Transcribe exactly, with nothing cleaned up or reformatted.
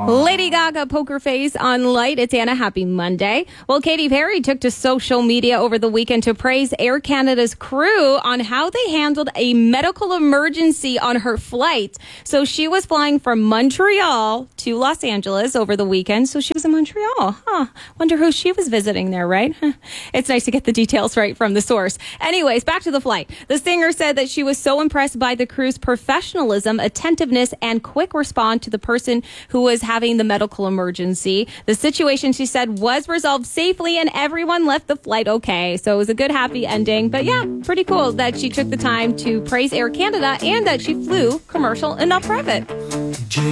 Lady Gaga poker face on Light. It's Anna. Happy Monday. Well, Katy Perry took to social media over the weekend to praise Air Canada's crew on how they handled a medical emergency on her flight. So she was flying from Montreal to Los Angeles over the weekend. So she was in Montreal. Huh. Wonder who she was visiting there, right? It's nice to get the details right from the source. Anyways, back to the flight. The singer said that she was so impressed by the crew's professionalism, attentiveness, and quick response to the person who was having the medical emergency. The situation, she said, was resolved safely and everyone left the flight okay. So it was a good, happy ending. But yeah, pretty cool that she took the time to praise Air Canada and that she flew commercial and not private.